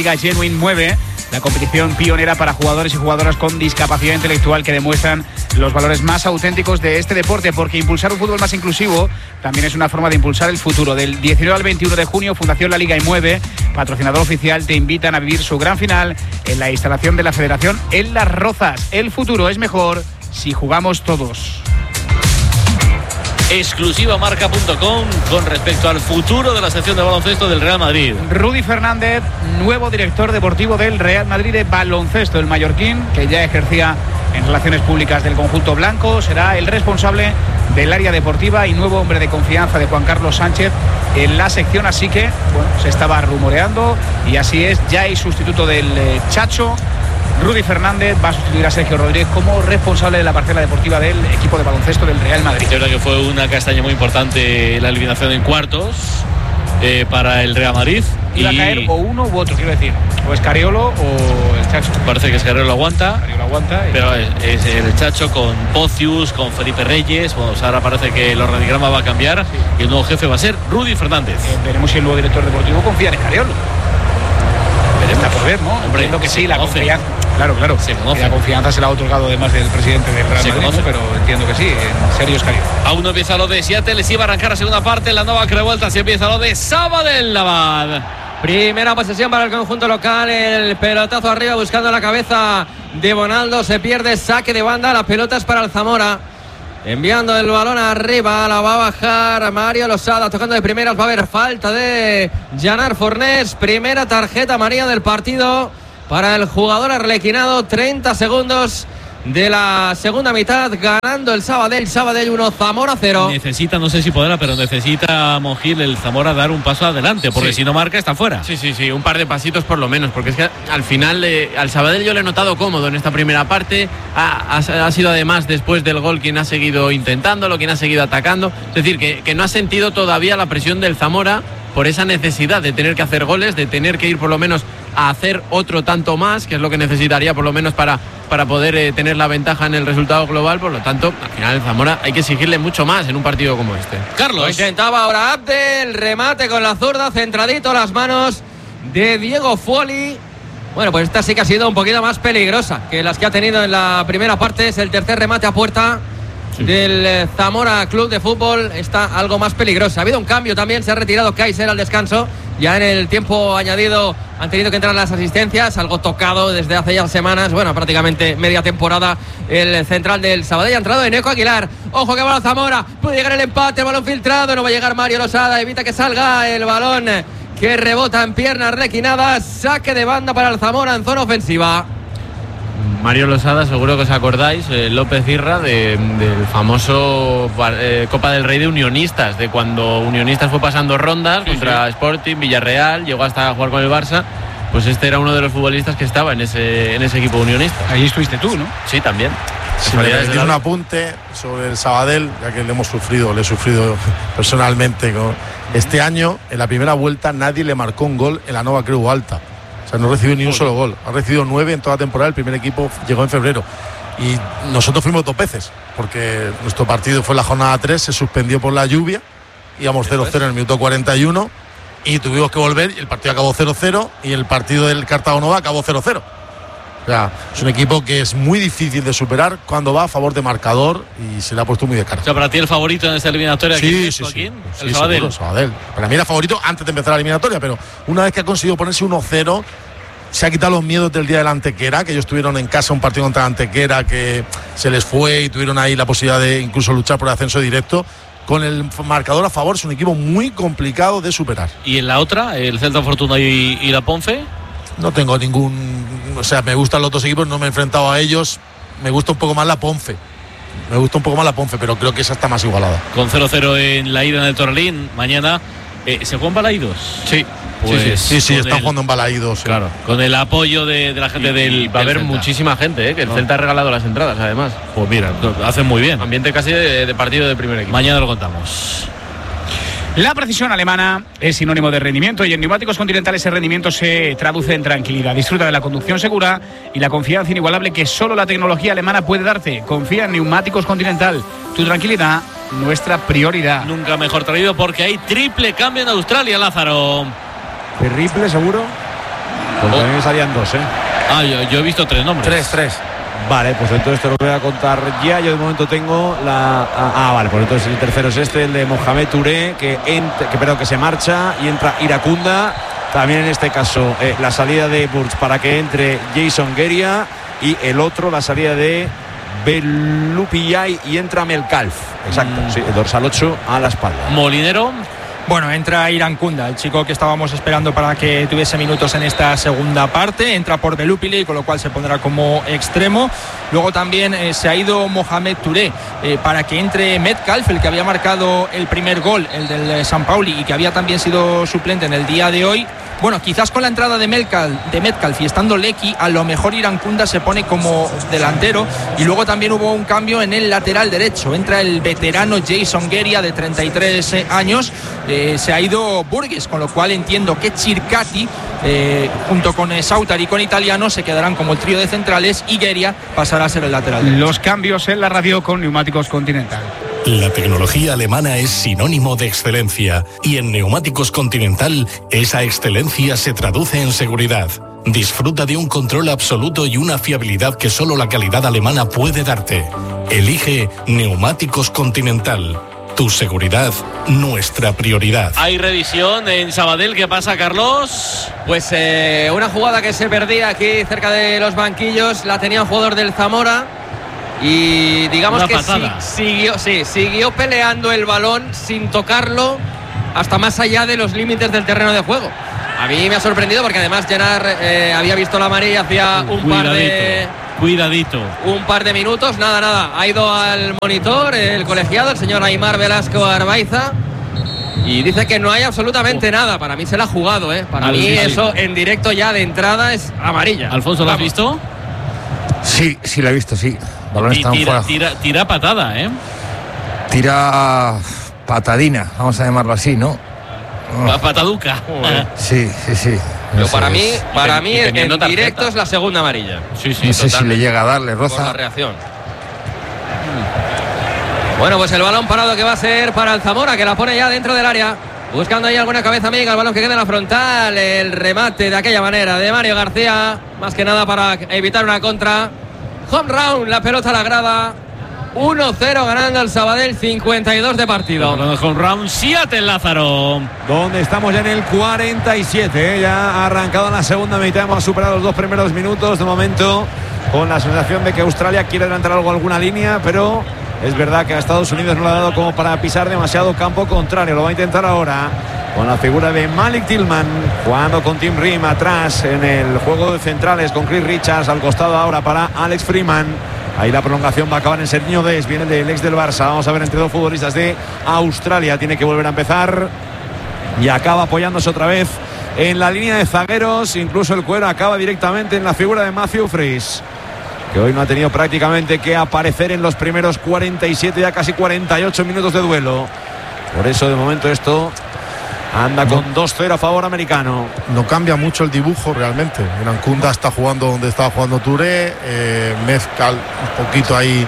Liga Genuine mueve, la competición pionera para jugadores y jugadoras con discapacidad intelectual que demuestran los valores más auténticos de este deporte, porque impulsar un fútbol más inclusivo también es una forma de impulsar el futuro. Del 19 al 21 de junio, Fundación La Liga y Mueve, patrocinador oficial, te invitan a vivir su gran final en la instalación de la Federación en Las Rozas. El futuro es mejor si jugamos todos. Exclusiva marca.com con respecto al futuro de la sección de baloncesto del Real Madrid. Rudy Fernández, nuevo director deportivo del Real Madrid de baloncesto. El mallorquín, que ya ejercía en relaciones públicas del conjunto blanco, será el responsable del área deportiva y nuevo hombre de confianza de Juan Carlos Sánchez en la sección. Así que, bueno, se estaba rumoreando y así es, ya hay sustituto del Chacho. Rudy Fernández va a sustituir a Sergio Rodríguez como responsable de la parcela deportiva del equipo de baloncesto del Real Madrid. Es verdad que fue una castaña muy importante la eliminación en cuartos para el Real Madrid. Iba a caer o uno u otro, quiero decir, o Escariolo o el Chacho. Parece que Escariolo aguanta, pero es el Chacho con Pocius, con Felipe Reyes. Bueno, ahora parece que el organigrama va a cambiar, sí, y el nuevo jefe va a ser Rudy Fernández. Veremos si el nuevo director deportivo confía en Escariolo. Está por ver, ¿no? Hombre, entiendo que sí, la conoce. Confianza. Claro. Se conoce. La confianza se la ha otorgado además del presidente del Real Madrid, ¿no? Pero entiendo que sí, en serio Escariolo. Aún no empieza lo de Seattle, les iba a arrancar la segunda parte, la nueva revuelta, si empieza lo de Sabadell Navad. Primera posesión para el conjunto local, el pelotazo arriba buscando la cabeza de Bonaldo, se pierde, saque de banda, la pelota es para el Zamora. Enviando el balón arriba, la va a bajar Mario Losada, tocando de primeras, va a haber falta de Janar Fornés, primera tarjeta amarilla del partido para el jugador arlequinado, 30 segundos de la segunda mitad, ganando el Sabadell 1, Zamora 0. Necesita, no sé si podrá, pero necesita Monjil, el Zamora, dar un paso adelante, porque si no marca está fuera. Sí, un par de pasitos por lo menos, porque es que al final al Sabadell yo le he notado cómodo en esta primera parte, ha sido además después del gol quien ha seguido intentándolo, quien ha seguido atacando, es decir, que no ha sentido todavía la presión del Zamora por esa necesidad de tener que hacer goles, de tener que ir por lo menos a hacer otro tanto más, que es lo que necesitaría por lo menos para poder tener la ventaja en el resultado global. Por lo tanto, al final el Zamora hay que exigirle mucho más en un partido como este. Carlos. Lo intentaba ahora Abdel, remate con la zurda, centradito las manos de Diego Fuoli. Bueno, pues esta sí que ha sido un poquito más peligrosa que las que ha tenido en la primera parte. Es el tercer remate a puerta del Zamora Club de Fútbol, está algo más peligrosa. Ha habido un cambio también, se ha retirado Kaiser al descanso. Ya en el tiempo añadido han tenido que entrar las asistencias, algo tocado desde hace ya semanas, bueno, prácticamente media temporada. El central del Sabadell ha entrado Eneco Aguilar. Ojo que va a Zamora, puede llegar el empate, balón filtrado, no va a llegar Mario Losada, evita que salga el balón que rebota en piernas requinadas. Saque de banda para el Zamora en zona ofensiva. Mario Losada, seguro que os acordáis, López Irra, del famoso Copa del Rey de Unionistas, de cuando Unionistas fue pasando rondas contra Sporting, Villarreal, llegó hasta jugar con el Barça. Pues este era uno de los futbolistas que estaba en ese equipo unionista. Ahí estuviste tú, ¿no? Sí, también. Si me permitís un apunte sobre el Sabadell, ya que le he sufrido personalmente. Este año, en la primera vuelta, nadie le marcó un gol en la Nova Creu Alta. O sea, no recibió ni un solo gol. Ha recibido 9 en toda la temporada. El primer equipo llegó en febrero. Y nosotros fuimos 2 veces, porque nuestro partido fue la jornada 3, se suspendió por la lluvia. Íbamos 0-0 en el minuto 41 y tuvimos que volver. Y el partido acabó 0-0 y el partido del Cartago Nova acabó 0-0. O sea, es un equipo que es muy difícil de superar cuando va a favor de marcador y se le ha puesto muy de cara. O sea, para ti el favorito en esta eliminatoria, sí, Joaquín, sí, el Sabadell. Seguro, el Sabadell. Para mí era favorito antes de empezar la eliminatoria, pero una vez que ha conseguido ponerse 1-0, se ha quitado los miedos del día de la Antequera, que ellos tuvieron en casa un partido contra la Antequera que se les fue y tuvieron ahí la posibilidad de incluso luchar por el ascenso directo. Con el marcador a favor es un equipo muy complicado de superar. ¿Y en la otra, el Celta Fortuna y la Ponce? No tengo o sea, me gustan los dos equipos, no me he enfrentado a ellos. Me gusta un poco más la Ponce. Pero creo que esa está más igualada. Con 0-0 en la ida en el Torrelín, mañana ¿se juegan Balaídos? Sí. Pues sí, están jugando en Balaídos. Sí. Claro, con el apoyo de la gente del. Va a haber Celta. muchísima gente, que el Celta ha regalado las entradas, además. Pues mira, hacen muy bien. Ambiente casi de partido del primer equipo. Mañana lo contamos. La precisión alemana es sinónimo de rendimiento y en Neumáticos Continental ese rendimiento se traduce en tranquilidad. Disfruta de la conducción segura y la confianza inigualable que solo la tecnología alemana puede darte. Confía en Neumáticos Continental. Tu tranquilidad, nuestra prioridad. Nunca mejor traído porque hay triple cambio en Australia, Lázaro. ¿Triple seguro? Porque a mí me salían 2, ¿eh? Yo he visto 3 nombres. 3. Vale, pues entonces te lo voy a contar ya. Yo de momento tengo vale, pues entonces el tercero es el de Mohamed Touré, que se marcha y entra Iracunda. También en este caso la salida de Burch para que entre Jason Geria, y el otro la salida de Belupillay y entra Melcalf. Exacto, sí, el dorsal 8 a la espalda. Molinero. Bueno, entra Iracunda, el chico que estábamos esperando para que tuviese minutos en esta segunda parte. Entra por Belupillay, con lo cual se pondrá como extremo. Luego también se ha ido Mohamed Touré para que entre Metcalf, el que había marcado el primer gol, el del San Pauli, y que había también sido suplente en el día de hoy. Bueno, quizás con la entrada de Metcalf y estando Lecky, a lo mejor Iracunda se pone como delantero. Y luego también hubo un cambio en el lateral derecho. Entra el veterano Jason Geria, de 33 años. Se ha ido Burgess, con lo cual entiendo que Circati, junto con Sauter y con Italiano, se quedarán como el trío de centrales, y Geria pasará a ser el lateral derecho. Los cambios en la radio con Neumáticos Continental. La tecnología alemana es sinónimo de excelencia, y en Neumáticos Continental esa excelencia se traduce en seguridad. Disfruta de un control absoluto y una fiabilidad que solo la calidad alemana puede darte. Elige Neumáticos Continental. Tu seguridad, nuestra prioridad. Hay revisión en Sabadell. ¿Qué pasa, Carlos? Pues una jugada que se perdía aquí cerca de los banquillos, la tenía un jugador del Zamora. Y digamos que siguió peleando el balón sin tocarlo hasta más allá de los límites del terreno de juego. A mí me ha sorprendido porque además Gerard había visto la amarilla hacía un par de minutos. Nada, ha ido al monitor el colegiado, el señor Aimar Velasco Arbaiza, y dice que no hay absolutamente nada. Para mí se la ha jugado, Para mí eso en directo ya de entrada es amarilla. Alfonso, ¿lo has visto? Sí, la he visto, sí. Balón está fuera. Tira patada, Tira patadina, vamos a llamarlo así, ¿no? Pataduca. Sí. Pero para mí en directo es la segunda amarilla. Sí, no sé si le llega a darle roza. Por la reacción. Bueno, pues el balón parado que va a ser para el Zamora, que la pone ya dentro del área. Buscando ahí alguna cabeza amiga, el balón que queda en la frontal. El remate de aquella manera de Mario García, más que nada para evitar una contra. Home round, la pelota a la grada. 1-0 ganando el Sabadell, 52 de partido. Home round, Seattle, Lázaro. Donde estamos ya en el 47, ya ha arrancado la segunda mitad, hemos superado los 2 primeros minutos de momento, con la sensación de que Australia quiere adelantar alguna línea, pero es verdad que a Estados Unidos no le ha dado como para pisar demasiado campo contrario. Lo va a intentar ahora con la figura de Malik Tillman, jugando con Tim Ream atrás en el juego de centrales, con Chris Richards al costado ahora para Alex Freeman. Ahí la prolongación va a acabar en Serginho Dest, viene del ex del Barça. Vamos a ver entre dos futbolistas de Australia. Tiene que volver a empezar y acaba apoyándose otra vez en la línea de zagueros. Incluso el cuero acaba directamente en la figura de Matthew Freeze, que hoy no ha tenido prácticamente que aparecer en los primeros 47, ya casi 48 minutos de duelo. Por eso de momento esto anda con 2-0 a favor americano. No cambia mucho el dibujo realmente. Iracunda está jugando donde estaba jugando Touré, Metcalf un poquito ahí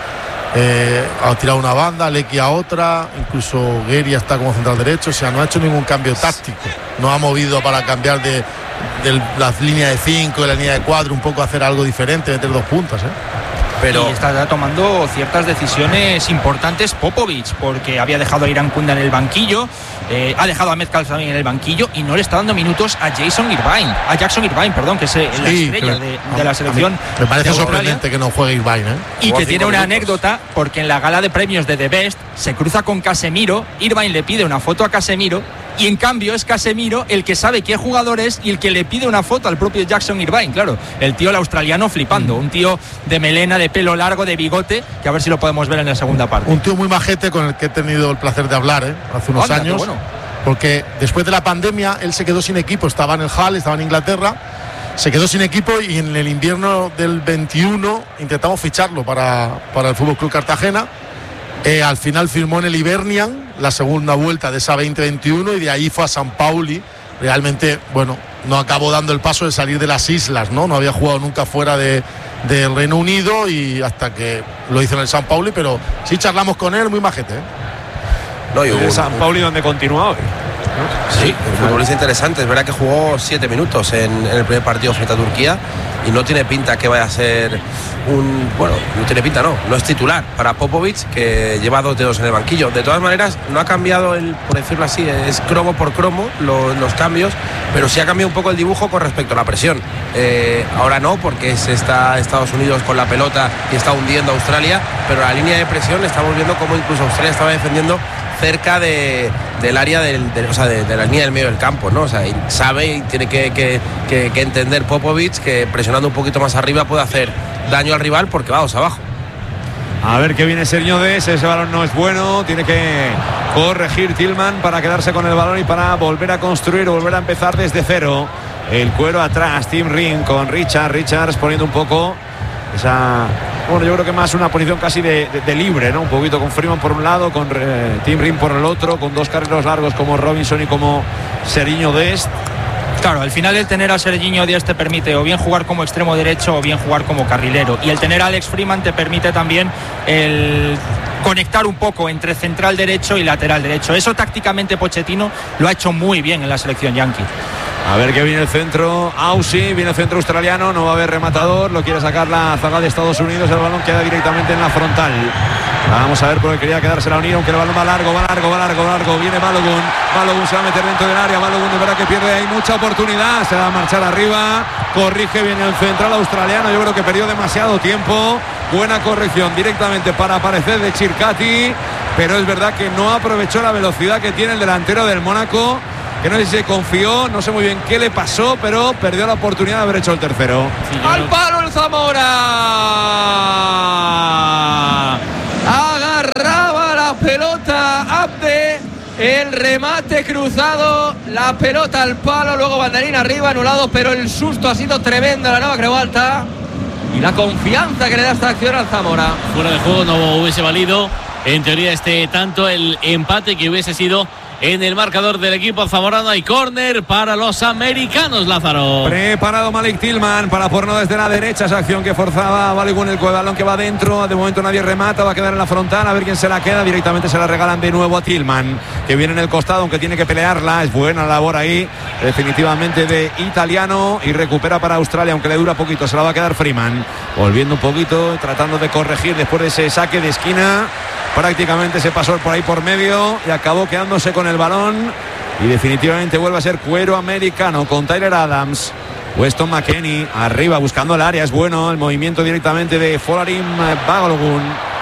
ha tirado una banda, Lecky a otra, incluso Geria está como central derecho. O sea, no ha hecho ningún cambio táctico, no ha movido para cambiar de las líneas de 5, de la línea de 4, un poco hacer algo diferente, meter 2 puntas, Pero está tomando ciertas decisiones importantes Popovic, porque había dejado a Iracunda en el banquillo, ha dejado a Metcalf también en el banquillo, y no le está dando minutos a Jackson Irvine, que es la estrella de la selección. Me parece sorprendente que no juegue Irvine, y que tiene una anécdota, porque en la gala de premios de The Best se cruza con Casemiro. Irvine le pide una foto a Casemiro, y en cambio es Casemiro el que sabe qué jugador es y el que le pide una foto al propio Jackson Irvine. Claro, el tío, el australiano, flipando. Un tío de melena, de pelo largo, de bigote, que a ver si lo podemos ver en la segunda parte. Un tío muy majete con el que he tenido el placer de hablar hace unos años. Bueno. Porque después de la pandemia él se quedó sin equipo, estaba en el Hull, estaba en Inglaterra, se quedó sin equipo, y en el invierno del 21 intentamos ficharlo para el FC Cartagena. Al final firmó en el Hibernian la segunda vuelta de esa 2021, y de ahí fue a San Pauli. Realmente, bueno, no acabó dando el paso de salir de las islas, no había jugado nunca fuera del Reino Unido, y hasta que lo hizo en el San Pauli, pero sí charlamos con él, muy majete. No, y San Pauli donde continúa hoy. ¿no? Sí, un futbolista interesante. Es verdad que jugó 7 minutos en el primer partido frente a Turquía y no tiene pinta que vaya a ser no tiene pinta, no es titular para Popovic, que lleva 2 dedos en el banquillo. De todas maneras, no ha cambiado por decirlo así, es cromo por cromo los cambios, pero sí ha cambiado un poco el dibujo con respecto a la presión. Ahora no, porque se está Estados Unidos con la pelota y está hundiendo a Australia, pero la línea de presión estamos viendo cómo incluso Australia estaba defendiendo cerca del área de la línea del medio del campo, ¿no? O sea, sabe y tiene que entender Popovic que presionando un poquito más arriba puede hacer daño al rival porque va 2 abajo. A ver qué viene Sergio Dest, ese balón no es bueno, tiene que corregir Tillman para quedarse con el balón y para volver a construir, volver a empezar desde cero. El cuero atrás, Tim Ring con Richards poniendo un poco esa... Bueno, yo creo que más una posición casi de libre, ¿no? Un poquito con Freeman por un lado, con Tim Ring por el otro, con 2 carrileros largos como Robinson y como Serginho Dest. Claro, al final el tener a Serginho Dest te permite o bien jugar como extremo derecho o bien jugar como carrilero. Y el tener a Alex Freeman te permite también el conectar un poco entre central derecho y lateral derecho. Eso tácticamente Pochettino lo ha hecho muy bien en la selección yanqui. A ver que viene el centro, Aussie, viene el centro australiano, no va a haber rematador, lo quiere sacar la zaga de Estados Unidos, el balón queda directamente en la frontal. Vamos a ver porque quería quedarse la Unión, aunque el balón va largo, viene Balogun se va a meter dentro del área, Balogun de verdad que pierde ahí mucha oportunidad, se va a marchar arriba, corrige bien el central australiano, yo creo que perdió demasiado tiempo, buena corrección directamente para aparecer de Chircati, pero es verdad que no aprovechó la velocidad que tiene el delantero del Mónaco, que no sé si se confió, no sé muy bien qué le pasó, pero perdió la oportunidad de haber hecho el tercero. Sí, ¡al palo el Zamora! Agarraba la pelota Abde, el remate cruzado, la pelota al palo, luego banderín arriba, anulado, pero el susto ha sido tremendo a la Nova Creu Alta y la confianza que le da esta acción al Zamora. Fuera de juego no hubiese valido, en teoría, tanto el empate que hubiese sido en el marcador del equipo zamorano. Hay córner para los americanos, Lázaro. Preparado Malik Tillman para ponerlo desde la derecha, esa acción que forzaba Balogun, el balón que va dentro, de momento nadie remata, va a quedar en la frontal, a ver quién se la queda, directamente se la regalan de nuevo a Tillman, que viene en el costado, aunque tiene que pelearla, es buena labor ahí, definitivamente de italiano, y recupera para Australia, aunque le dura poquito, se la va a quedar Freeman, volviendo un poquito, tratando de corregir después de ese saque de esquina, prácticamente se pasó por ahí por medio y acabó quedándose con el balón y definitivamente vuelve a ser cuero americano con Tyler Adams. Weston McKennie arriba buscando el área, es bueno el movimiento directamente de Folarin Balogun.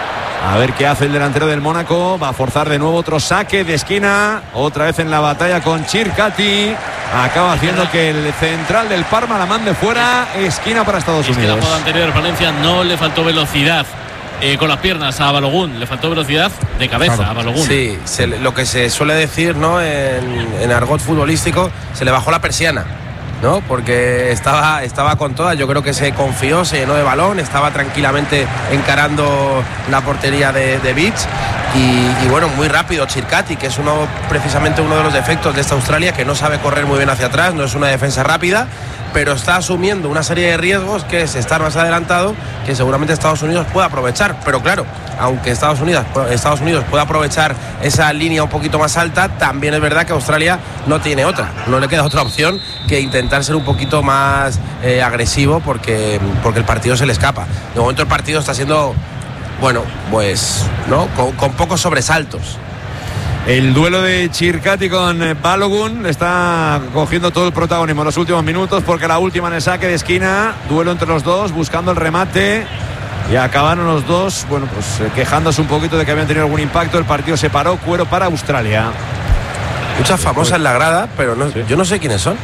A ver qué hace el delantero del Mónaco, va a forzar de nuevo otro saque de esquina, otra vez en la batalla con Chircati, acaba haciendo que el central del Parma la mande fuera, esquina para Estados Unidos. Que la jugada anterior Valencia no le faltó velocidad con las piernas a Balogun, le faltó velocidad de cabeza a Balogun. Sí, lo que se suele decir, ¿no? en argot futbolístico, se le bajó la persiana, ¿no? Porque estaba con todas, yo creo que se confió, se llenó de balón, estaba tranquilamente encarando la portería de Beach y bueno, muy rápido Chircati, que es precisamente uno de los defectos de esta Australia, que no sabe correr muy bien hacia atrás, no es una defensa rápida, pero está asumiendo una serie de riesgos, que es estar más adelantado, que seguramente Estados Unidos pueda aprovechar. Pero claro, aunque Estados Unidos pueda aprovechar esa línea un poquito más alta, también es verdad que Australia no tiene otra, no le queda otra opción que intentar ser un poquito más agresivo, porque el partido se le escapa. De momento el partido está siendo, bueno, pues no con pocos sobresaltos. El duelo de Chircati con Balogun le está cogiendo todo el protagonismo en los últimos minutos, porque la última en el saque de esquina, duelo entre los dos, buscando el remate, y acabaron los dos, bueno, pues quejándose un poquito de que habían tenido algún impacto. El partido se paró, cuero para Australia. Muchas famosas en la grada, pero yo no sé quiénes son.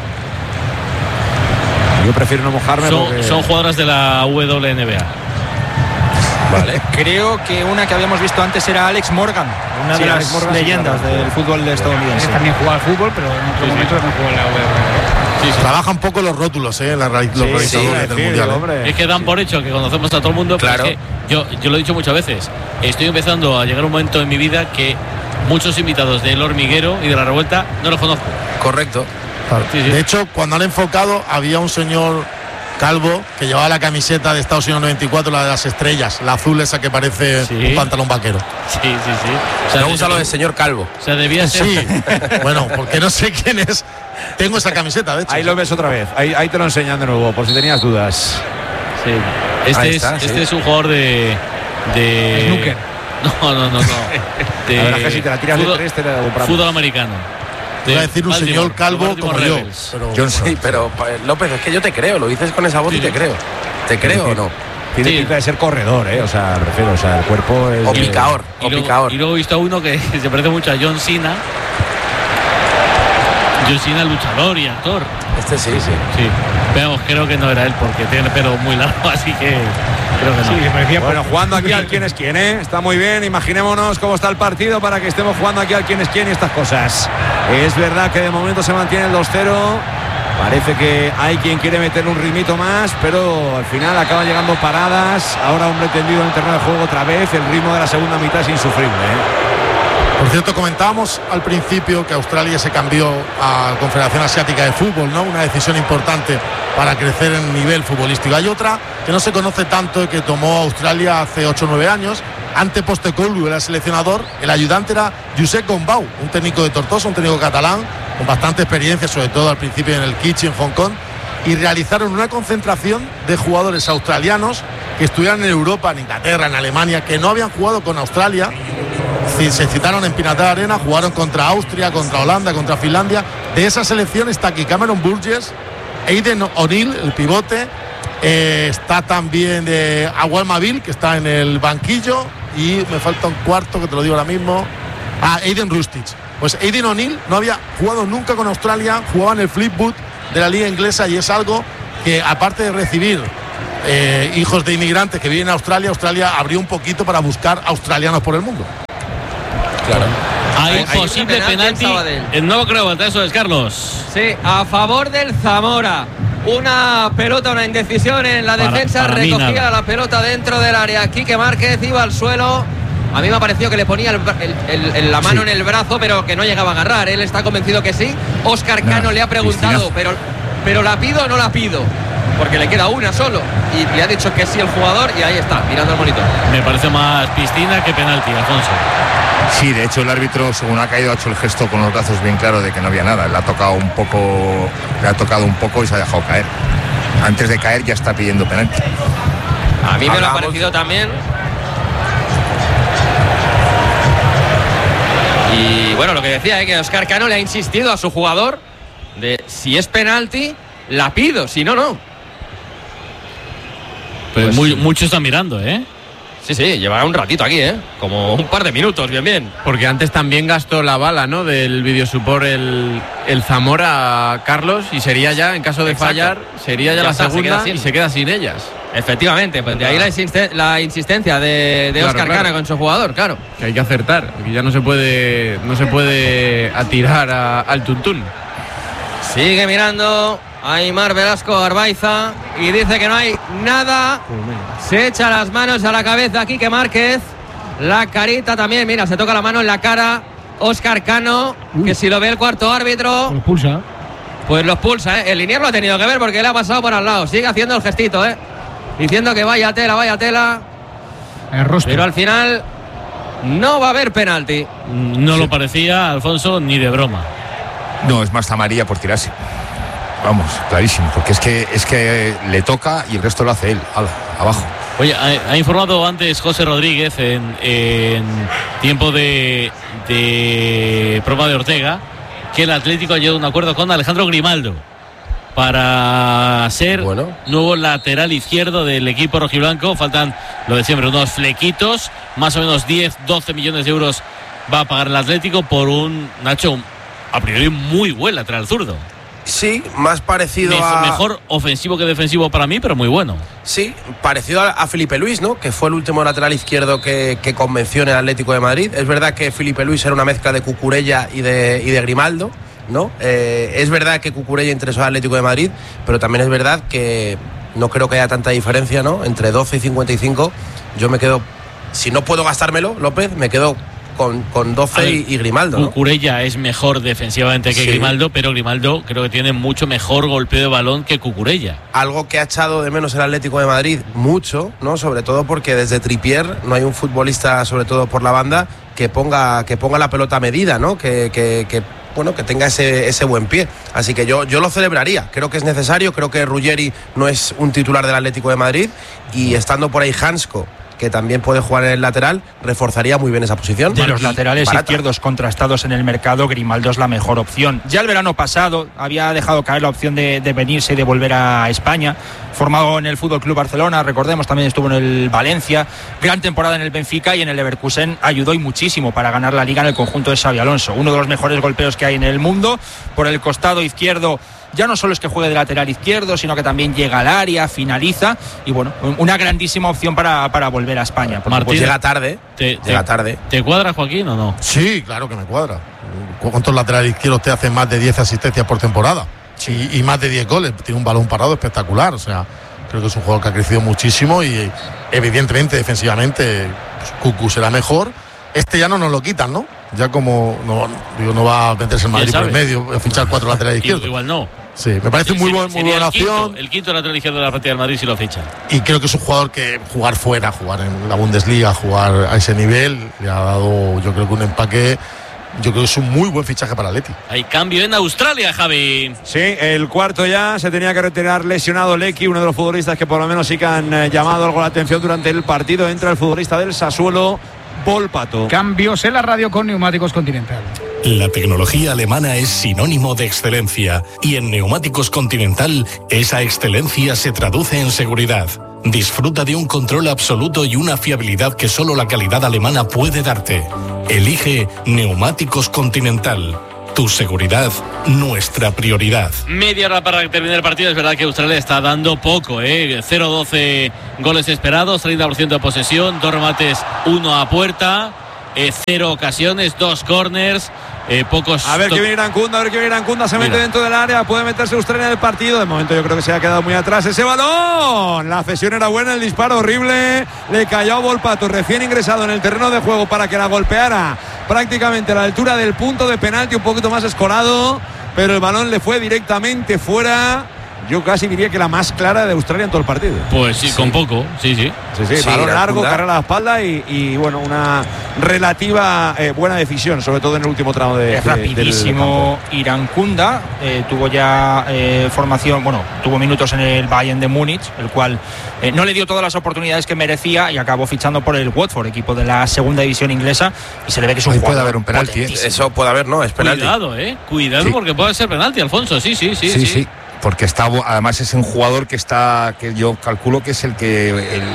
Yo prefiero no mojarme. Son jugadoras de la WNBA. Vale. Creo que una que habíamos visto antes era Alex Morgan, una de las leyendas del fútbol estadounidense. También juega al fútbol, pero en otro momento también juega en la WNBA. Trabaja un poco los rótulos, los organizadores del Mundial. Es que dan por hecho que conocemos a todo el mundo, claro. Pero es que yo lo he dicho muchas veces, estoy empezando a llegar un momento en mi vida que muchos invitados del Hormiguero y de La Revuelta no los conozco. Correcto. Claro. De hecho, cuando han enfocado, había un señor Calvo, que llevaba la camiseta de Estados Unidos 94, la de las estrellas, la azul esa que parece un pantalón vaquero. Sí. O sea, me gusta lo del señor Calvo. O sea, debía ser. Sí, bueno, porque no sé quién es. Tengo esa camiseta, de hecho. Ahí lo ves otra vez, ahí te lo enseñan de nuevo, por si tenías dudas. Sí. Este es un jugador de snooker. No. La verdad es que si te la tiras fútbol, de tres te la compramos. Fútbol americano. Te iba a decir un señor calvo como yo. Pero, sí, pero López, es que yo te creo, lo dices con esa voz y te creo. ¿Te creo o no? Tiene pinta de ser corredor, o sea, me refiero, o sea, el cuerpo es... O picador. Y luego he visto a uno que se parece mucho a John Cena. John Cena, luchador y actor. Sí. Pero creo que no era él porque tiene el pelo muy largo, así que creo que no. Sí, parecía bueno, jugando aquí al quién es quién, está muy bien. Imaginémonos cómo está el partido para que estemos jugando aquí al quién es quién y estas cosas. Es verdad que de momento se mantiene el 2-0. Parece que hay quien quiere meter un ritmito más, pero al final acaban llegando paradas. Ahora hombre tendido en el terreno de juego otra vez. El ritmo de la segunda mitad es insufrible. Por cierto, comentábamos al principio que Australia se cambió a Confederación Asiática de Fútbol, ¿no? Una decisión importante para crecer en nivel futbolístico. Hay otra que no se conoce tanto y que tomó Australia hace 8 o 9 años. Ante Postecoglou era seleccionador, el ayudante era Josep Gombau, un técnico de Tortosa, un técnico catalán con bastante experiencia, sobre todo al principio en el Kitchen, en Hong Kong, y realizaron una concentración de jugadores australianos que estuvieran en Europa, en Inglaterra, en Alemania, que no habían jugado con Australia. Se citaron en Pinatar Arena, jugaron contra Austria, contra Holanda, contra Finlandia. De esa selección está aquí Cameron Burgess, Aidan O'Neill, el pivote, está también de Agualmaville, que está en el banquillo, y me falta un cuarto que te lo digo ahora mismo, Aiden Rustich. Pues Aidan O'Neill no había jugado nunca con Australia, jugaba en el Fleetwood de la liga inglesa, y es algo que, aparte de recibir hijos de inmigrantes que viven en Australia, Australia abrió un poquito para buscar australianos por el mundo. Claro. Hay posible penalti. No lo creo, eso es Carlos. Sí, a favor del Zamora. Una pelota, una indecisión en la defensa. Recogía la pelota dentro del área. Quique Márquez iba al suelo. A mí me ha parecido que le ponía la mano en el brazo, pero que no llegaba a agarrar. Él está convencido que sí. Óscar Cano le ha preguntado, pero ¿la pido o no la pido? Porque le queda una solo. Y le ha dicho que sí el jugador, y ahí está, mirando el monitor. Me parece más piscina que penalti, Alfonso. Sí, de hecho el árbitro, según ha caído, ha hecho el gesto con los brazos bien claro de que no había nada. Le ha tocado un poco y se ha dejado caer. Antes de caer ya está pidiendo penalti. A mí me lo ha parecido también. Y bueno, lo que decía es que Óscar Cano le ha insistido a su jugador de si es penalti, la pido, si no, no. Pues mucho están mirando, Sí, llevará un ratito aquí, como un par de minutos, bien. Porque antes también gastó la bala, ¿no? Del videosupport el Zamora, Carlos, y sería ya, en caso de fallar, sería ya la segunda y se queda sin ellas. Efectivamente, pues de ahí la insistencia de Óscar Cano con su jugador, claro. Que hay que acertar, que ya no se puede atirar al tuntún. Sigue mirando Aimar Velasco Arbaiza y dice que no hay nada. Se echa las manos a la cabeza Quique Márquez. La carita también, mira, se toca la mano en la cara Óscar Cano, que si lo ve el cuarto árbitro, los pulsa. Pues los pulsa, El Liniers lo ha tenido que ver porque le ha pasado por al lado. Sigue haciendo el gestito, diciendo que vaya tela. El rostro. Pero al final no va a haber penalti. No lo parecía, Alfonso, ni de broma. No, es más amarilla por tirarse. Vamos, clarísimo, porque es que le toca y el resto lo hace él, abajo. Oye, ha informado antes José Rodríguez en tiempo de prueba de Ortega que el Atlético ha llegado a un acuerdo con Alejandro Grimaldo para ser nuevo lateral izquierdo del equipo rojiblanco. Faltan, lo de siempre, unos flequitos, más o menos 10-12 millones de euros va a pagar el Atlético por un Nacho a priori muy buen lateral zurdo. Sí, más parecido mejor ofensivo que defensivo para mí, pero muy bueno. Sí, parecido a Felipe Luis, ¿no? Que fue el último lateral izquierdo que convenció en el Atlético de Madrid. Es verdad que Felipe Luis era una mezcla de Cucurella y de Grimaldo, ¿no? Es verdad que Cucurella interesó al Atlético de Madrid, pero también es verdad que no creo que haya tanta diferencia, ¿no? Entre 12 y 55, yo me quedo, si no puedo gastármelo, López, me quedo con 12 y Grimaldo, ¿no? Cucurella es mejor defensivamente que Grimaldo, pero Grimaldo creo que tiene mucho mejor golpeo de balón que Cucurella. Algo que ha echado de menos el Atlético de Madrid mucho, ¿no? Sobre todo porque desde Trippier no hay un futbolista, sobre todo por la banda, que ponga la pelota medida, ¿no? Que tenga ese buen pie. Así que yo lo celebraría. Creo que es necesario. Creo que Ruggeri no es un titular del Atlético de Madrid y estando por ahí Hansko, que también puede jugar en el lateral, reforzaría muy bien esa posición. De los laterales izquierdos contrastados en el mercado, Grimaldo es la mejor opción. Ya el verano pasado había dejado caer la opción de venirse y de volver a España. Formado en el Fútbol Club Barcelona, recordemos, también estuvo en el Valencia, gran temporada en el Benfica y en el Leverkusen ayudó y muchísimo para ganar la Liga en el conjunto de Xabi Alonso. Uno de los mejores golpeos que hay en el mundo. Por el costado izquierdo, ya no solo es que juegue de lateral izquierdo, sino que también llega al área, finaliza y bueno, una grandísima opción para volver a España. Martín, llega tarde. Llega tarde. ¿Te cuadra, Joaquín, o no? Sí, claro que me cuadra. ¿Cuántos laterales izquierdos te hacen más de 10 asistencias por temporada? Sí. Y más de 10 goles. Tiene un balón parado espectacular. O sea, creo que es un jugador que ha crecido muchísimo y evidentemente defensivamente pues, Cucu será mejor. Este ya no nos lo quitan, ¿no? Ya como no va a meterse en Madrid por el medio, a fichar 4 laterales izquierdos. Igual no. Sí, me parece muy buena opción. El quinto lateral izquierdo de la partida del Madrid si lo ficha. Y creo que es un jugador que jugar fuera, jugar en la Bundesliga, jugar a ese nivel, le ha dado, yo creo que un empaque. Yo creo que es un muy buen fichaje para Leti. Hay cambio en Australia, Javi. Sí, el cuarto ya. Se tenía que retirar lesionado Lecky, uno de los futbolistas que por lo menos sí que han llamado algo la atención durante el partido. Entra el futbolista del Sassuolo, Volpato. Cambios en la radio con Neumáticos Continental. La tecnología alemana es sinónimo de excelencia y en Neumáticos Continental esa excelencia se traduce en seguridad. Disfruta de un control absoluto y una fiabilidad que solo la calidad alemana puede darte. Elige Neumáticos Continental. Tu seguridad, nuestra prioridad. Media hora para terminar el partido. Es verdad que Australia está dando poco, 0-12 goles esperados, 30% de posesión, 2 remates, 1 a puerta, 0 ocasiones, 2 corners. Pocos. A ver qué viene Irankunda, se mete dentro del área, puede meterse Australia en el partido. De momento yo creo que se ha quedado muy atrás ese balón. La cesión era buena, el disparo horrible. Le cayó a Volpato, recién ingresado en el terreno de juego para que la golpeara prácticamente a la altura del punto de penalti, un poquito más escorado, pero el balón le fue directamente fuera. Yo casi diría que la más clara de Australia en todo el partido. Pues sí, con poco, sí. Balón largo, carrera a la espalda y bueno, una relativa buena decisión, sobre todo en el último tramo de rapidísimo Irankunda. Tuvo ya formación, tuvo minutos en el Bayern de Múnich, el cual no le dio todas las oportunidades que merecía y acabó fichando por el Watford, equipo de la segunda división inglesa, y se le ve que es un jugador. Puede haber un penalti. Eso puede haber, no, es penalti. Cuidado, sí. Porque puede ser penalti, Alfonso, sí. Porque además es un jugador que yo calculo que es el que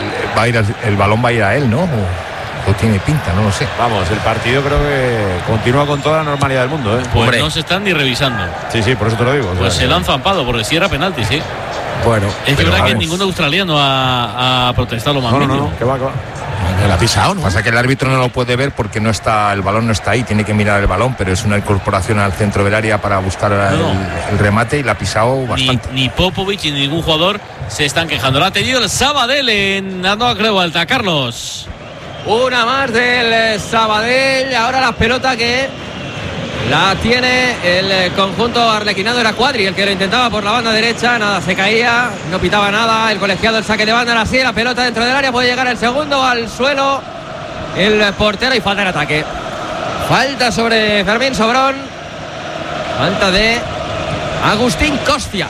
el balón va a ir a él, ¿no? O tiene pinta, no lo sé. Vamos, el partido creo que continúa con toda la normalidad del mundo, Pues hombre, no se están ni revisando. Sí, por eso te lo digo. Pues se lo han zampado, porque si era penalti, sí. Bueno. Es que verdad que ningún australiano ha protestado lo más mínimo. No, que va. La ha pisado, ¿no? Pasa que el árbitro no lo puede ver porque el balón no está ahí, tiene que mirar el balón, pero es una incorporación al centro del área para buscar el remate y la ha pisado bastante. Ni Popovic ni ningún jugador se están quejando. Lo ha tenido el Sabadell en la nueva Creu Alta. Carlos. Una más del Sabadell. Ahora la pelota que la tiene el conjunto arlequinado. Era Cuadri el que lo intentaba por la banda derecha. Nada, se caía, no pitaba nada. El colegiado, el saque de banda. Ahora sí, la pelota dentro del área. Puede llegar el segundo al suelo. El portero y falta en ataque. Falta sobre Fermín Sobrón. Falta de Agustín Costia.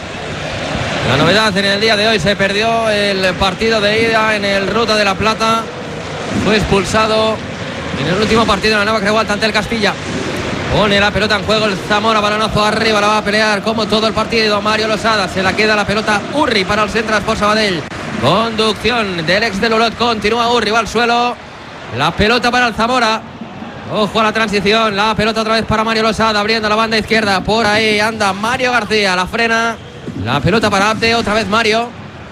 La novedad en el día de hoy: se perdió el partido de ida en el Ruta de la Plata. Fue expulsado en el último partido en la nueva Creu Alta ante el Castilla. Pone la pelota en juego el Zamora, balonazo arriba, la va a pelear como todo el partido Mario Losada. Se la queda la pelota Urri para el Central Sport Sabadell. Conducción del ex del Olot, continúa Urri, va al suelo. La pelota para el Zamora. Ojo a la transición, la pelota otra vez para Mario Losada, abriendo la banda izquierda. Por ahí anda Mario García, la frena. La pelota para Abde, otra vez Mario.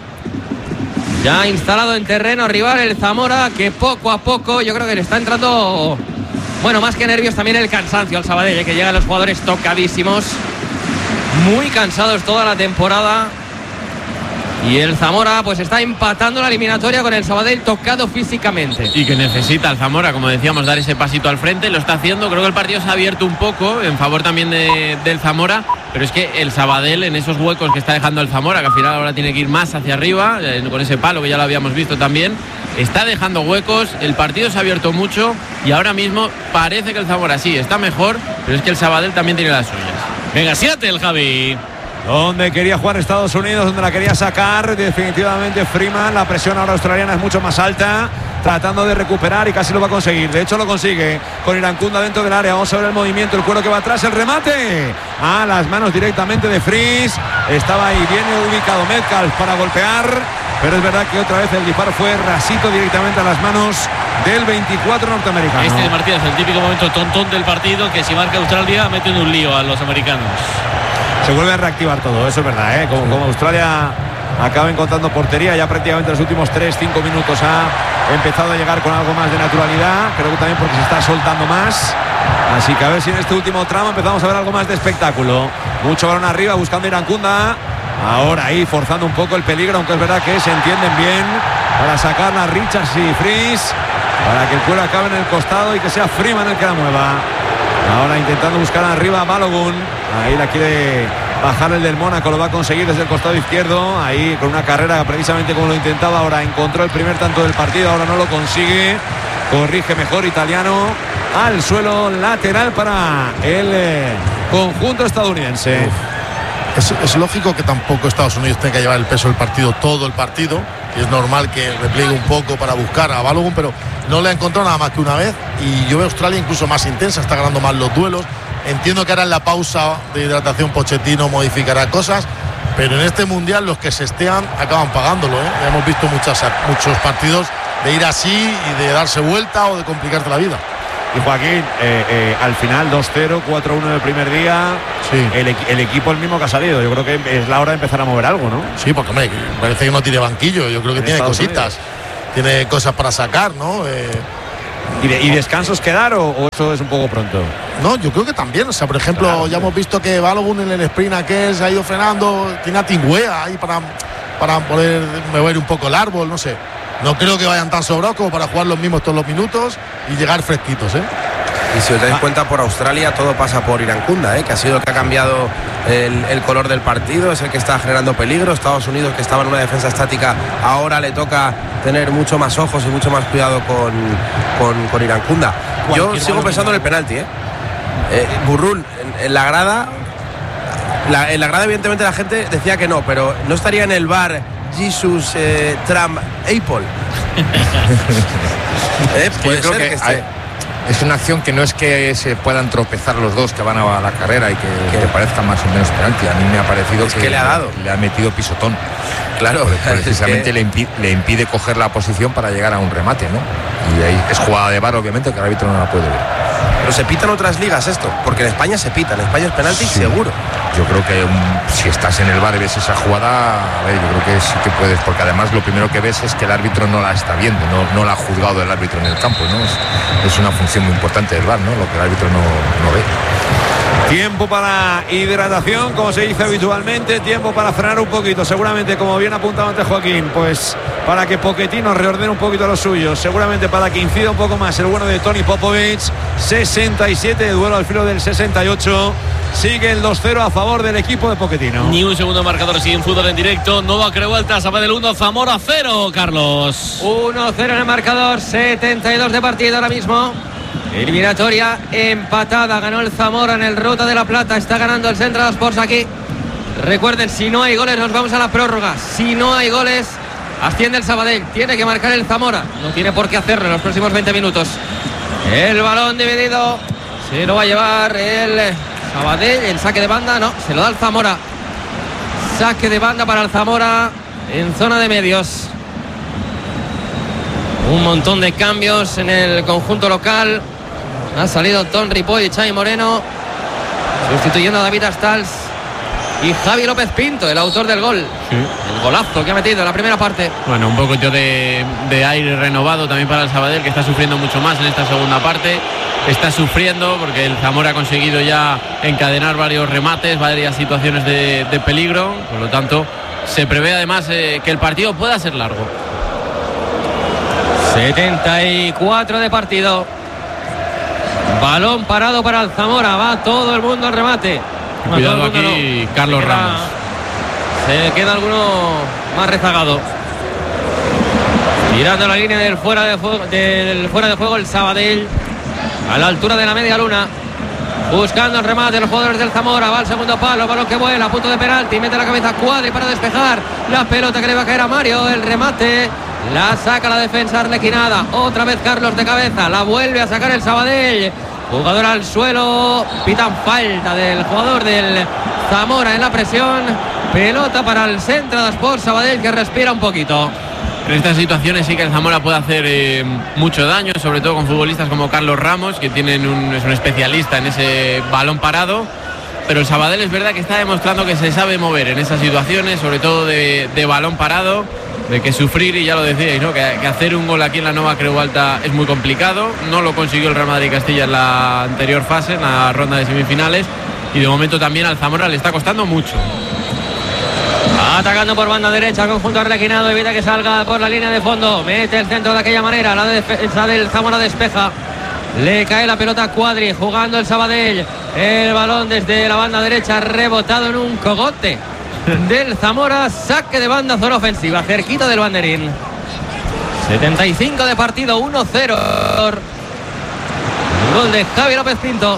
Ya instalado en terreno rival el Zamora, que poco a poco yo creo que le está entrando, más que nervios, también el cansancio al Sabadell, que llegan los jugadores tocadísimos, muy cansados toda la temporada. Y el Zamora pues está empatando la eliminatoria con el Sabadell tocado físicamente. Y que necesita el Zamora, como decíamos, dar ese pasito al frente. Lo está haciendo. Creo que el partido se ha abierto un poco en favor también del Zamora. Pero es que el Sabadell, en esos huecos que está dejando el Zamora, que al final ahora tiene que ir más hacia arriba, con ese palo que ya lo habíamos visto también, está dejando huecos. El partido se ha abierto mucho y ahora mismo parece que el Zamora sí está mejor, pero es que el Sabadell también tiene las suyas. Venga, Seattle, Javi. Donde quería jugar Estados Unidos, donde la quería sacar definitivamente Freeman. La presión ahora australiana es mucho más alta, tratando de recuperar y casi lo va a conseguir. De hecho lo consigue con Irankunda dentro del área. Vamos a ver el movimiento, el cuero que va atrás, el remate a las manos directamente de Fries. Estaba ahí bien ubicado Metcalf para golpear, pero es verdad que otra vez el disparo fue rasito directamente a las manos del 24 norteamericano. Este de Martínez, el típico momento tontón del partido, que si marca Australia mete en un lío a los americanos. Se vuelve a reactivar todo, eso es verdad, ¿eh? Como Australia acaba encontrando portería, ya prácticamente en los últimos 3-5 minutos ha empezado a llegar con algo más de naturalidad, creo que también porque se está soltando más, así que a ver si en este último tramo empezamos a ver algo más de espectáculo. Mucho balón arriba buscando Irankunda, ahora ahí forzando un poco el peligro, aunque es verdad que se entienden bien para sacarla Richards y Fries, para que el cuero acabe en el costado y que sea Freeman el que la mueva. Ahora intentando buscar arriba a Balogun. Ahí la quiere bajar el del Mónaco. Lo va a conseguir desde el costado izquierdo. Ahí con una carrera precisamente como lo intentaba. Ahora encontró el primer tanto del partido. Ahora no lo consigue. Corrige mejor Italiano. Al suelo lateral para el conjunto estadounidense. Es lógico que tampoco Estados Unidos tenga que llevar el peso del partido todo el partido. Y es normal que repliegue un poco para buscar a Balogun, pero no le ha encontrado nada más que una vez. Y yo veo a Australia incluso más intensa, está ganando más los duelos. Entiendo que ahora en la pausa de hidratación Pochettino modificará cosas, pero en este mundial los que se estean acaban pagándolo, ¿eh? Ya hemos visto muchos partidos de ir así y de darse vuelta o de complicarte la vida. Y Joaquín, al final 2-0, 4-1 en el primer día. Sí. El equipo el mismo que ha salido. Yo creo que es la hora de empezar a mover algo, ¿no? Sí, porque hombre, parece que no tiene banquillo. Yo creo que tiene cositas. Tiene cosas para sacar, ¿no? ¿Y descansos quedar o eso es un poco pronto? No, yo creo que también. O sea, por ejemplo, claro, ya hemos visto que Balogun en el sprint aquel se ha ido frenando. Tiene a Tingüea ahí para poder mover un poco el árbol, no sé. No creo que vayan tan sobrados como para jugar los mismos todos los minutos y llegar fresquitos, ¿eh? Y si os dais cuenta, por Australia todo pasa por Irankunda, que ha sido el que ha cambiado el color del partido, es el que está generando peligro. Estados Unidos, que estaba en una defensa estática, ahora le toca tener mucho más ojos y mucho más cuidado con Irankunda. Yo sigo pensando en el penalti, Burrul, en la grada, en la grada evidentemente la gente decía que no, pero no estaría en el VAR Jesus Trump Apple. Puede ser que esté. Es una acción que no es que se puedan tropezar los dos que van a la carrera y que parezca más o menos penalti. A mí me ha parecido que le ha dado. Le ha metido pisotón. Claro, precisamente le impide coger la posición para llegar a un remate, ¿no? Y ahí es jugada de VAR, obviamente, que el árbitro no la puede ver. Pero se pita en otras ligas esto, porque en España se pita, en España es penalti, sí, seguro. Yo creo que si estás en el VAR y ves esa jugada, a ver, yo creo que sí que puedes, porque además lo primero que ves es que el árbitro no la está viendo, no la ha juzgado el árbitro en el campo, ¿no? Es una función muy importante del VAR, ¿no? Lo que el árbitro no ve. Tiempo para hidratación, como se dice habitualmente, tiempo para frenar un poquito, seguramente, como bien apuntado antes Joaquín, pues para que Pochettino reordene un poquito los suyos, seguramente para que incida un poco más el bueno de Tony Popovic. 67, duelo al filo del 68, sigue el 2-0 a favor del equipo de Pochettino. Ni un segundo marcador, sigue en fútbol en directo, Nova Creualta, Sabadell 1, Zamora 0, Carlos. 1-0 en el marcador, 72 de partido ahora mismo. Eliminatoria empatada, ganó el Zamora en el Ruta de la Plata, está ganando el Central Sports aquí. Recuerden, si no hay goles nos vamos a la prórroga, si no hay goles asciende el Sabadell, tiene que marcar el Zamora, no tiene por qué hacerlo en los próximos 20 minutos. El balón dividido, se lo va a llevar el Sabadell, el saque de banda, no, se lo da el Zamora. Saque de banda para el Zamora en zona de medios. Un montón de cambios en el conjunto local. Ha salido Ton Ripoll y Xavi Moreno, sustituyendo a David Astals y Javi López Pinto, el autor del gol. Sí. El golazo que ha metido en la primera parte. Bueno, un poco de aire renovado también para el Sabadell, que está sufriendo mucho más en esta segunda parte. Está sufriendo porque el Zamora ha conseguido ya encadenar varios remates, varias situaciones de peligro. Por lo tanto, se prevé además que el partido pueda ser largo. 74 de partido. Balón parado para el Zamora. Va todo el mundo al remate. Cuidado aquí, no. Carlos Ramos. Se queda alguno más rezagado. Tirando la línea del fuera de juego el Sabadell. A la altura de la media luna. Buscando el remate de los jugadores del Zamora. Va al segundo palo, balón que vuela, a punto de penalti. Mete la cabeza Cuadri para despejar. La pelota que le va a caer a Mario. El remate. La saca la defensa arlequinada. Otra vez Carlos de cabeza. La vuelve a sacar el Sabadell. Jugador al suelo. Pitan falta del jugador del Zamora en la presión. Pelota para el Centro de Sport Sabadell, que respira un poquito. En estas situaciones sí que el Zamora puede hacer mucho daño, sobre todo con futbolistas como Carlos Ramos, que es un especialista en ese balón parado. Pero el Sabadell es verdad que está demostrando que se sabe mover en esas situaciones, sobre todo de balón parado, de que sufrir, y ya lo decíais, ¿no? que hacer un gol aquí en la Nova Creu Alta es muy complicado. No lo consiguió el Real Madrid Castilla en la anterior fase, en la ronda de semifinales, y de momento también al Zamora le está costando mucho. Atacando por banda derecha, conjunto arlequinado, evita que salga por la línea de fondo, mete el centro de aquella manera, la defensa del Zamora despeja, le cae la pelota a Cuadri, jugando el Sabadell, el balón desde la banda derecha, rebotado en un cogote del Zamora, saque de banda, zona ofensiva, cerquita del banderín. 75 de partido, 1-0, gol de Javi López Pinto.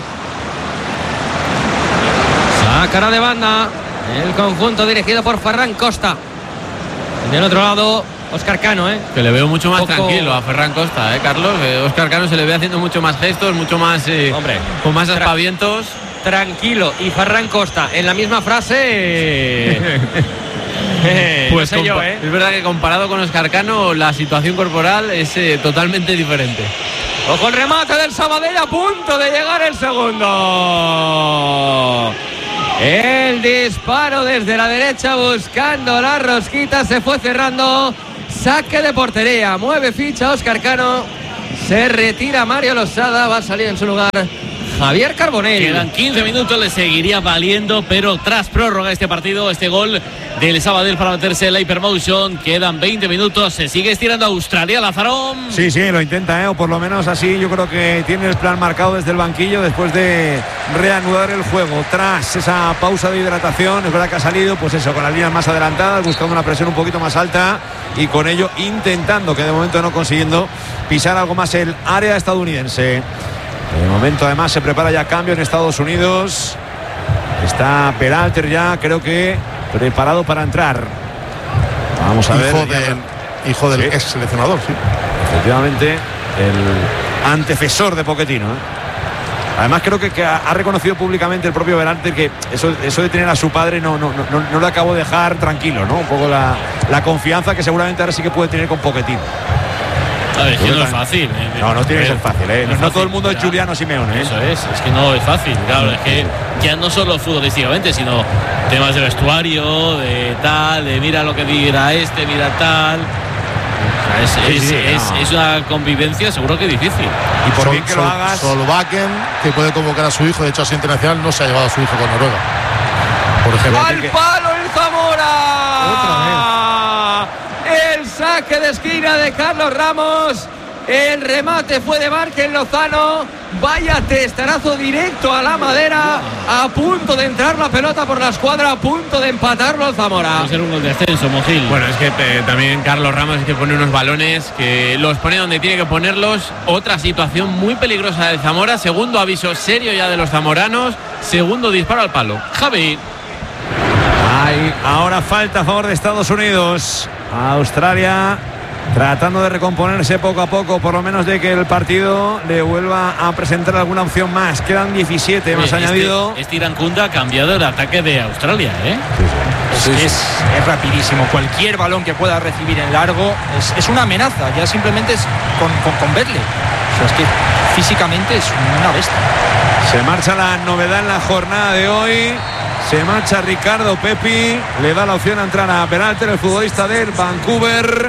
Sacará de banda el conjunto dirigido por Ferran Costa. Del otro lado, Óscar Cano, que le veo mucho más tranquilo a Ferran Costa, Carlos. Óscar Cano se le ve haciendo mucho más gestos, mucho más, con más aspavientos. Tranquilo y Ferran Costa en la misma frase. Pues no sé yo, es verdad que comparado con Óscar Cano, la situación corporal es totalmente diferente. Ojo el remate del Sabadell, a punto de llegar el segundo. El disparo desde la derecha buscando la rosquita, se fue cerrando. Saque de portería, mueve ficha Óscar Cano, se retira Mario Losada, va a salir en su lugar Javier Carbonell. Quedan 15 minutos, le seguiría valiendo, pero tras prórroga este partido, este gol del Sabadell para meterse en la Hypermotion. Quedan 20 minutos, se sigue estirando Australia, Lazarón. Sí, lo intenta, o por lo menos así yo creo que tiene el plan marcado desde el banquillo después de reanudar el juego. Tras esa pausa de hidratación, es verdad que ha salido, pues eso, con las líneas más adelantadas, buscando una presión un poquito más alta y con ello intentando, que de momento no consiguiendo, pisar algo más el área estadounidense. De momento además se prepara ya cambio en Estados Unidos. Está Peralter ya, creo que preparado para entrar. Vamos a ver. Hijo del ex seleccionador, sí. Efectivamente, el antecesor de Pochettino. Además creo que ha reconocido públicamente el propio Peralter que eso de tener a su padre no le acabó de dejar tranquilo, ¿no? Un poco la confianza que seguramente ahora sí que puede tener con Pochettino. A ver, que no es fácil. No tiene que ser fácil, No todo el mundo es Giuliano Simeone, Eso es que no es fácil. Claro, es que ya no solo futbolísticamente, sino temas de vestuario, de tal, de mira lo que dirá mira tal. Es una convivencia seguro que difícil. Y por bien que lo hagas. Solbakken, que puede convocar a su hijo, de hecho así internacional, no se ha llevado a su hijo con Noruega, por ejemplo. ¡Al palo el Zamora! Otra vez. El saque de esquina de Carlos Ramos. El remate fue de Márquez Lozano. Vaya testarazo directo a la madera. A punto de entrar la pelota por la escuadra. A punto de empatarlo el Zamora. Va a ser un gol de ascenso, Mojil. Bueno, es que también Carlos Ramos es que pone unos balones que los pone donde tiene que ponerlos. Otra situación muy peligrosa del Zamora. Segundo aviso serio ya de los zamoranos. Segundo disparo al palo. Javi. Ahora falta a favor de Estados Unidos. Australia tratando de recomponerse poco a poco, por lo menos de que el partido le vuelva a presentar alguna opción más. Quedan 17 más añadido. Este Irankunda ha cambiado el ataque de Australia, Es rapidísimo. Cualquier balón que pueda recibir en largo es una amenaza. Ya simplemente es con verle. O sea, es que físicamente es una bestia. Se marcha la novedad en la jornada de hoy. Se marcha Ricardo Pepi, le da la opción a entrar a Peralter, el futbolista del Vancouver.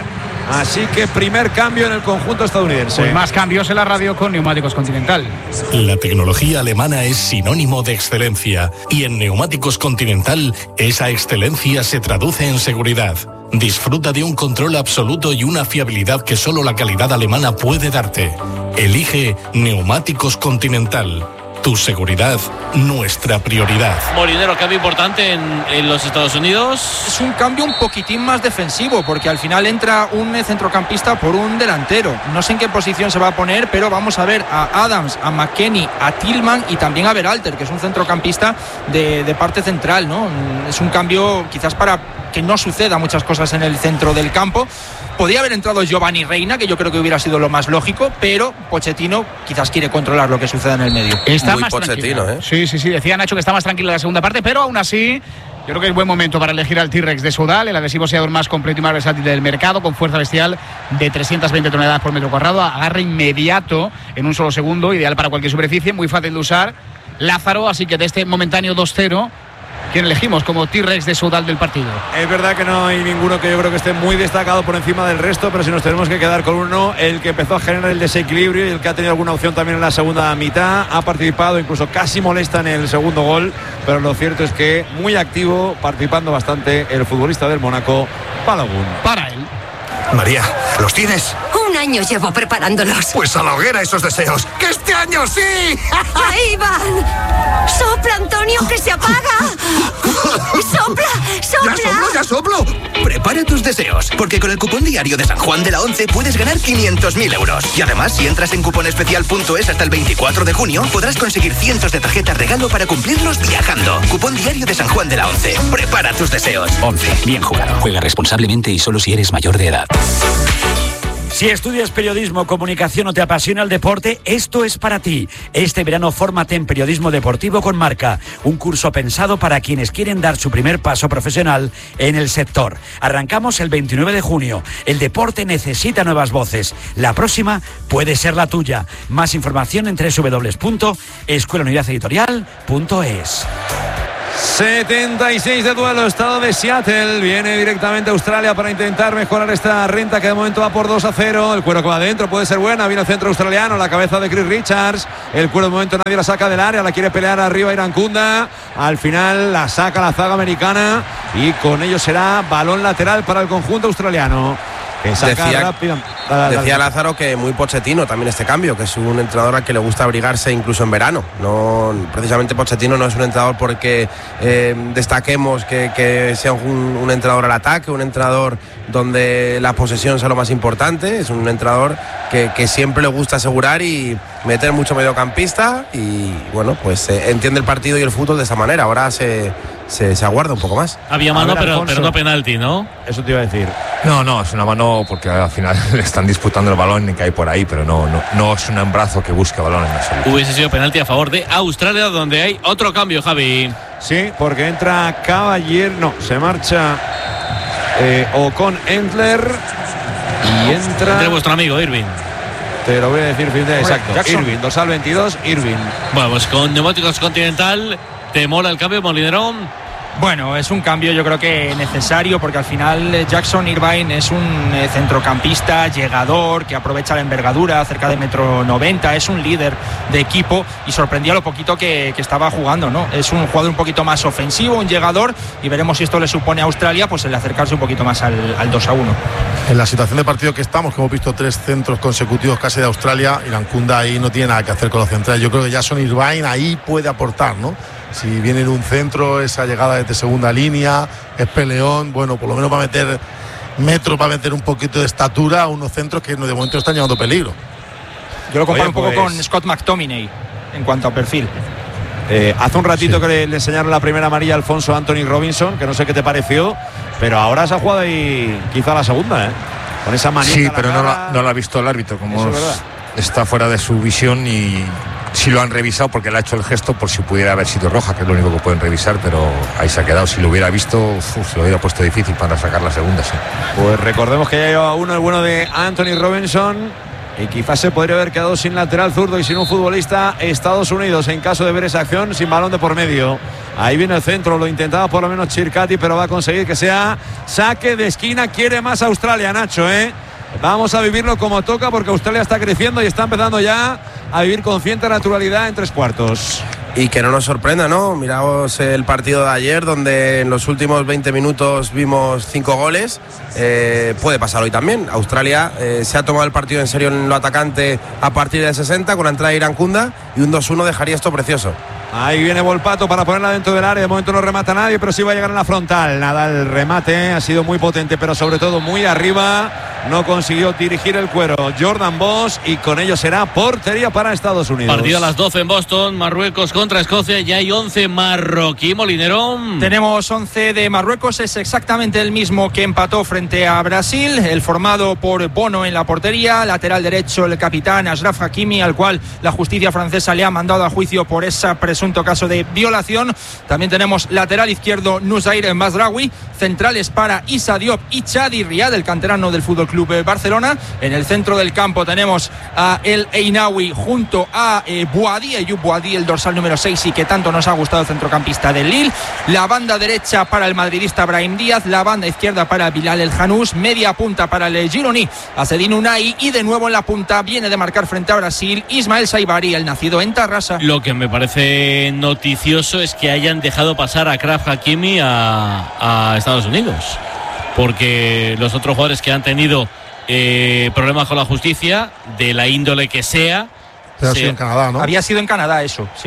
Así que primer cambio en el conjunto estadounidense. Pues más cambios en la radio con Neumáticos Continental. La tecnología alemana es sinónimo de excelencia y en Neumáticos Continental esa excelencia se traduce en seguridad. Disfruta de un control absoluto y una fiabilidad que solo la calidad alemana puede darte. Elige Neumáticos Continental. Tu seguridad, nuestra prioridad. Molinero, cambio importante en los Estados Unidos. Es un cambio un poquitín más defensivo, porque al final entra un centrocampista por un delantero. No sé en qué posición se va a poner, pero vamos a ver a Adams, a McKennie, a Tillman y también a Berhalter, que es un centrocampista de parte central, ¿no? Es un cambio quizás para que no suceda muchas cosas en el centro del campo. Podría haber entrado Giovanni Reina, que yo creo que hubiera sido lo más lógico, pero Pochettino quizás quiere controlar lo que suceda en el medio. Está muy más Pochettino, tranquilo. Sí, decía Nacho que está más tranquilo en la segunda parte, pero aún así yo creo que es buen momento para elegir al T-Rex de Soudal, el adhesivo sellador más completo y más versátil del mercado, con fuerza bestial de 320 toneladas por metro cuadrado, agarre inmediato en un solo segundo, ideal para cualquier superficie, muy fácil de usar. Lázaro, así que de este momentáneo 2-0, ¿quién elegimos como T-Rex de Soudal del partido? Es verdad que no hay ninguno que yo creo que esté muy destacado por encima del resto, pero si nos tenemos que quedar con uno, el que empezó a generar el desequilibrio y el que ha tenido alguna opción también en la segunda mitad, ha participado, incluso casi molesta en el segundo gol, pero lo cierto es que muy activo, participando bastante, el futbolista del Mónaco, Balogun. Para él. María, ¿los tienes? Un año llevo preparándolos. Pues a la hoguera esos deseos. ¡Que este año sí! ¡Ahí van! ¡Sopla, Antonio, que se apaga! ¡Sopla, sopla! ¡Ya soplo! Prepara tus deseos, porque con el cupón diario de San Juan de la Once puedes ganar 500.000 euros. Y además, si entras en cuponespecial.es hasta el 24 de junio, podrás conseguir cientos de tarjetas regalo para cumplirlos viajando. Cupón diario de San Juan de la Once. Prepara tus deseos. 11. Bien jugado. Juega responsablemente y solo si eres mayor de edad. Si estudias periodismo, comunicación o te apasiona el deporte, esto es para ti. Este verano fórmate en Periodismo Deportivo con Marca, un curso pensado para quienes quieren dar su primer paso profesional en el sector. Arrancamos el 29 de junio. El deporte necesita nuevas voces. La próxima puede ser la tuya. Más información en www.escuelaunidadeditorial.es. 76 de duelo, estado de Seattle, viene directamente a Australia para intentar mejorar esta renta que de momento va por 2-0, el cuero que va adentro puede ser buena, viene el centro australiano, la cabeza de Chris Richards, el cuero de momento nadie la saca del área, la quiere pelear arriba Irankunda, al final la saca la zaga americana y con ello será balón lateral para el conjunto australiano. Que saca rápido. Decía Lázaro que muy Pochettino también este cambio, que es un entrenador al que le gusta abrigarse incluso en verano. No, precisamente Pochettino no es un entrenador porque destaquemos que sea un entrenador al ataque, un entrenador donde la posesión sea lo más importante. Es un entrenador que siempre le gusta asegurar y meter mucho mediocampista y bueno, pues entiende el partido y el fútbol de esa manera. Ahora se aguarda un poco más. Había mano, pero no penalti, ¿no? Eso te iba a decir. No, es una mano porque al final le están disputando el balón y que hay por ahí, pero no es un brazo que busque balón en absoluto. Hubiese sido penalti a favor de Australia, donde hay otro cambio, Javi. Sí, porque entra Caballero, no, se marcha Ocon Endler y entra... Entre vuestro amigo Irving. Te lo voy a decir, exacto. Jackson. Irving, dorsal 22, Irving. Bueno, pues con Neumáticos Continental, ¿te mola el cambio, Molinero? Bueno, es un cambio yo creo que necesario porque al final Jackson Irvine es un centrocampista llegador que aprovecha la envergadura cerca de 1,90 m, es un líder de equipo y sorprendía lo poquito que estaba jugando, ¿no? Es un jugador un poquito más ofensivo, un llegador y veremos si esto le supone a Australia pues el acercarse un poquito más al 2-1. En la situación de partido que estamos, que hemos visto 3 centros consecutivos casi de Australia, Irankunda ahí no tiene nada que hacer con los centrales. Yo creo que Jackson Irvine ahí puede aportar, ¿no? Si viene en un centro, esa llegada desde segunda línea, es peleón, bueno, por lo menos va a meter metros, va a meter un poquito de estatura a unos centros que de momento están llevando peligro. Yo lo comparo un poco con Scott McTominay en cuanto a perfil. Hace un ratito que le enseñaron la primera amarilla a Alfonso Anthony Robinson, que no sé qué te pareció, pero ahora se ha jugado ahí quizá la segunda, con esa manita. Sí, pero no la ha visto el árbitro, como está fuera de su visión y... Sí lo han revisado porque le ha hecho el gesto por si pudiera haber sido roja, que es lo único que pueden revisar, pero ahí se ha quedado. Si lo hubiera visto, se lo hubiera puesto difícil para sacar la segunda, sí. Pues recordemos que ya lleva uno el bueno de Anthony Robinson y quizás se podría haber quedado sin lateral zurdo y sin un futbolista Estados Unidos en caso de ver esa acción sin balón de por medio. Ahí viene el centro, lo intentaba por lo menos Chircati, pero va a conseguir que sea saque de esquina. Quiere más Australia, Nacho, Vamos a vivirlo como toca porque Australia está creciendo y está empezando ya a vivir con cierta naturalidad en 3/4. Y que no nos sorprenda, ¿no? Miramos el partido de ayer, donde en los últimos 20 minutos vimos 5 goles. Puede pasar hoy también. Australia se ha tomado el partido en serio en lo atacante a partir del 60 con la entrada de Irankunda, y un 2-1 dejaría esto precioso. Ahí viene Volpato para ponerla dentro del área. De momento no remata nadie, pero sí va a llegar en la frontal. Nada, el remate ha sido muy potente, pero sobre todo muy arriba. No consiguió dirigir el cuero Jordan Bosch, y con ello será portería para Estados Unidos. Partido a las 12 en Boston, Marruecos contra Escocia. Ya hay 11 marroquí, Molinero. Tenemos 11 de Marruecos, es exactamente el mismo que empató frente a Brasil, el formado por Bono en la portería, lateral derecho el capitán Achraf Hakimi, al cual la justicia francesa le ha mandado a juicio por ese presunto caso de violación. También tenemos lateral izquierdo Nusair Mazraoui, centrales para Issa Diop y Chadi Riad, el canterano del Fútbol Club Barcelona. En el centro del campo tenemos a El Einaoui junto a Boadi, Ayoub Boadi, el dorsal número 6, y que tanto nos ha gustado, el centrocampista del Lille. La banda derecha para el madridista Brahim Díaz, la banda izquierda para Bilal El Janous, media punta para el gironí Azzedine Ounahi, y de nuevo en la punta viene de marcar frente a Brasil Ismael Saibari, el nacido en Tarrasa. Lo que me parece noticioso es que hayan dejado pasar a Achraf Hakimi a Estados Unidos, porque los otros jugadores que han tenido problemas con la justicia, de la índole que sea. Pero ha sido en Canadá, ¿no? Había sido en Canadá eso, sí.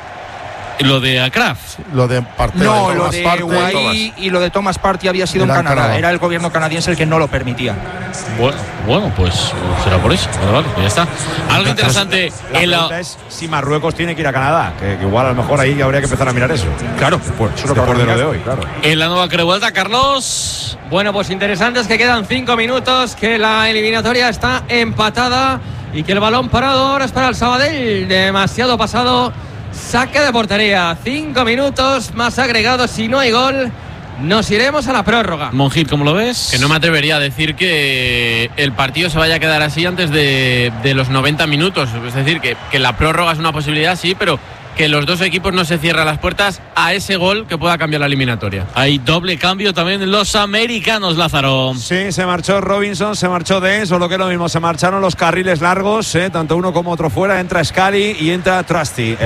Lo de Achraf. Lo de Partey. No, lo de Guay y lo de Thomas Partey había sido en Canadá. Era el gobierno canadiense el que no lo permitía. Bueno, pues será por eso. Vale, pues ya está. Algo interesante la pregunta es si Marruecos tiene que ir a Canadá, que igual a lo mejor ahí habría que empezar a mirar eso. Claro, pues eso es lo que de hoy, claro. En la nueva Creuelta, Carlos. Bueno, pues interesante es que quedan 5 minutos, que la eliminatoria está empatada y que el balón parado ahora es para el Sabadell. Demasiado pasado. Saque de portería. 5 minutos más agregados. Si no hay gol, nos iremos a la prórroga. Monjit, ¿cómo lo ves? Que no me atrevería a decir que el partido se vaya a quedar así antes de los 90 minutos. Es decir, que la prórroga es una posibilidad, sí, pero que los dos equipos no se cierran las puertas a ese gol que pueda cambiar la eliminatoria. Hay doble cambio también en los americanos, Lázaro. Sí, se marchó Robinson, se marchó Dens, o lo que es lo mismo, se marcharon los carriles largos, tanto uno como otro fuera. Entra Scali y entra Trusty.